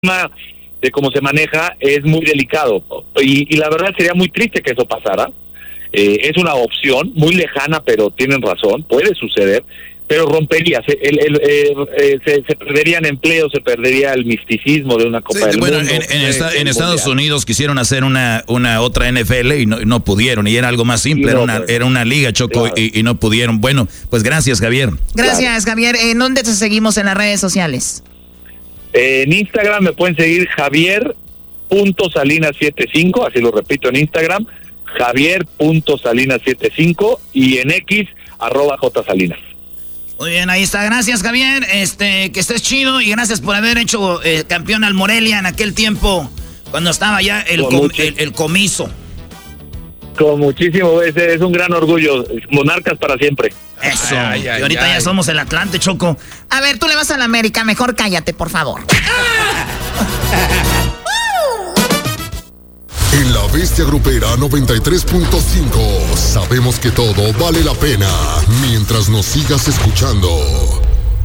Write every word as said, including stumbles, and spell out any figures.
de cómo se maneja es muy delicado y, y la verdad sería muy triste que eso pasara. Eh, es una opción muy lejana, pero tienen razón, puede suceder, pero rompería, se, el, el, el, el, se, se perderían empleos, se perdería el misticismo de una Copa sí, del bueno, Mundo. En, en, eh, esta, en Estados mundial. Unidos quisieron hacer una una otra N F L y no, no pudieron, y era algo más simple, Sí, era, no, una, pues, era una liga, Choco, claro. y, y no pudieron. Bueno, pues gracias, Javier. Gracias, Javier. ¿En dónde te seguimos en las redes sociales? Eh, en Instagram me pueden seguir Javier punto Salinas setenta y cinco, así lo repito en Instagram, Javier punto Salinas setenta y cinco, y en X, arroba J Salinas. Muy bien, ahí está. Gracias, Javier. Este, que estés chido y gracias por haber hecho eh, campeón al Morelia en aquel tiempo cuando estaba ya el, com, el, el comiso. Con muchísimo, es, es un gran orgullo. Monarcas para siempre. Eso. Ay, ay, y ahorita ay. ya somos el Atlante, Choco. A ver, tú le vas a la América, mejor cállate, por favor. En La Bestia Grupera noventa y tres punto cinco sabemos que todo vale la pena mientras nos sigas escuchando.